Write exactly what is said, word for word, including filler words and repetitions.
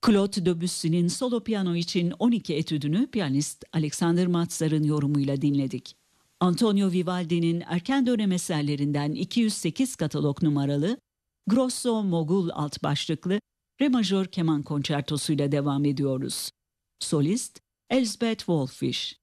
Claude Debussy'nin solo piyano için on iki etüdünü piyanist Alexander Matzar'ın yorumuyla dinledik. Antonio Vivaldi'nin erken dönem eserlerinden iki yüz sekiz katalog numaralı Grosso Mogul alt başlıklı Re majör keman konçertosuyla devam ediyoruz. Solist Elsbeth Wallfisch.